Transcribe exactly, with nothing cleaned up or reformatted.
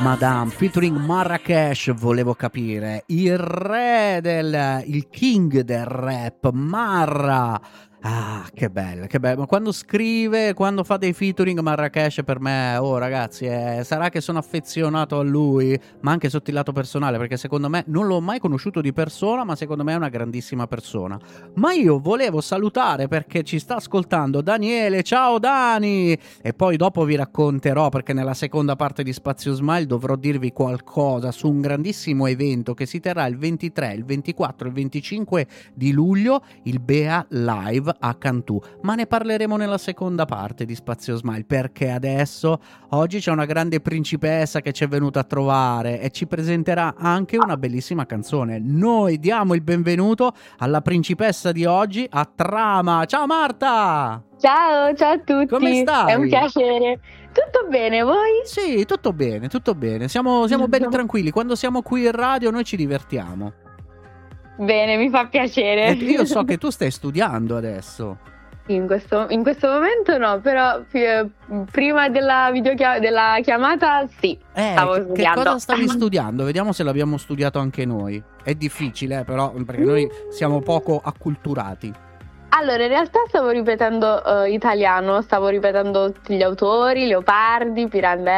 Madame featuring Marracash, volevo capire, il re del, il king del rap, Marra. Ah, che bello, che bello. Ma quando scrive, quando fa dei featuring Marracash, per me, oh ragazzi, eh, sarà che sono affezionato a lui, ma anche sotto il lato personale, perché secondo me, non l'ho mai conosciuto di persona, ma secondo me è una grandissima persona. Ma io volevo salutare, perché ci sta ascoltando, Daniele. Ciao Dani! E poi dopo vi racconterò, perché nella seconda parte di Spazio Smile dovrò dirvi qualcosa su un grandissimo evento che si terrà il ventitré, il ventiquattro e il venticinque di luglio, il Bea Live a Cantù, ma ne parleremo nella seconda parte di Spazio Smile, perché adesso oggi c'è una grande principessa che ci è venuta a trovare e ci presenterà anche una bellissima canzone. Noi diamo il benvenuto alla principessa di oggi, a Trama. Ciao Marta! Ciao, ciao a tutti. Come stai? È un piacere. Tutto bene, voi? Sì, tutto bene, tutto bene. Siamo, siamo belli tranquilli. Quando siamo qui in radio noi ci divertiamo. Bene, mi fa piacere. E io so che tu stai studiando adesso. In questo, in questo momento no, però eh, prima della videochiamata, della chiamata sì, eh, stavo che, studiando. Che cosa stavi studiando? Vediamo se l'abbiamo studiato anche noi. È difficile, eh, però, perché noi siamo poco acculturati. Allora, in realtà stavo ripetendo uh, italiano, stavo ripetendo tutti gli autori, Leopardi, Pirandello.